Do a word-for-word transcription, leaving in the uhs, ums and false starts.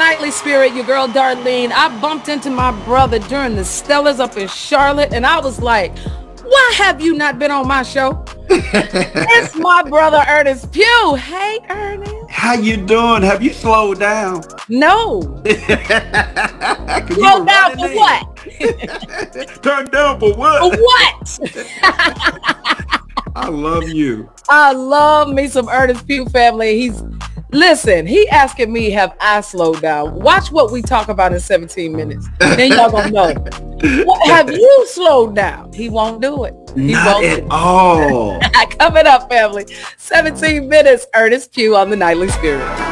Nightly Spirit, your girl Darlene. I bumped into my brother during the Stellars up in Charlotte, and I was like, why have you not been on my show? It's my brother Ernest Pugh. Hey, Ernest. How you doing? Have you slowed down? No. Slow down for what? Turn down for what? For what? I love you. I love me some Ernest Pugh, family. He's listen, he asking me, have I slowed down? Watch what we talk about in seventeen minutes. Then y'all gonna know. What, have you slowed down? He won't do it. He Not won't at do it. all. Coming up, family. seventeen minutes, Ernest Pugh on the Nightly Spirit.